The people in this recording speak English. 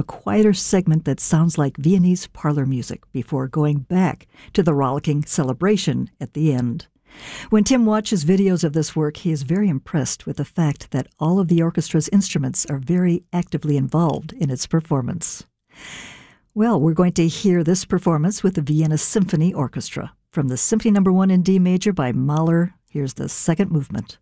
a quieter segment that sounds like Viennese parlor music before going back to the rollicking celebration at the end. When Tim watches videos of this work, he is very impressed with the fact that all of the orchestra's instruments are very actively involved in its performance. Well, we're going to hear this performance with the Vienna Symphony Orchestra from the Symphony No. 1 in D major by Mahler. Here's the second movement.